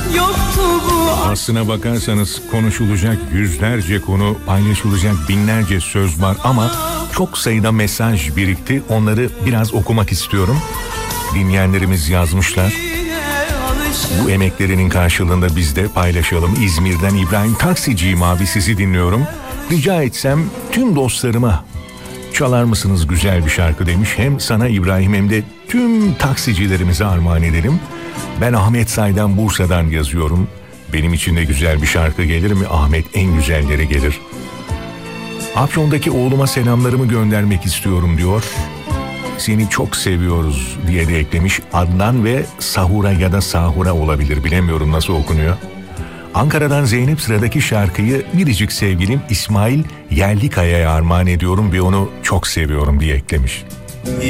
Aslına bakarsanız konuşulacak yüzlerce konu, paylaşılacak binlerce söz var ama çok sayıda mesaj birikti. Onları biraz okumak istiyorum. Dinleyenlerimiz yazmışlar. Bu emeklerinin karşılığında biz de paylaşalım. İzmir'den İbrahim, taksiciyim abi, sizi dinliyorum. Rica etsem tüm dostlarıma çalar mısınız güzel bir şarkı demiş. Hem sana İbrahim hem de tüm taksicilerimize armağan edelim. Ben Ahmet Say'dan, Bursa'dan yazıyorum. Benim için de güzel bir şarkı gelir mi? Ahmet en güzelleri gelir. Afyon'daki oğluma selamlarımı göndermek istiyorum diyor. Seni çok seviyoruz diye de eklemiş. Adnan ve Sahura ya da Sahura olabilir, bilemiyorum nasıl okunuyor. Ankara'dan Zeynep sıradaki şarkıyı biricik sevgilim İsmail Yerlikaya'ya armağan ediyorum ve onu çok seviyorum diye eklemiş.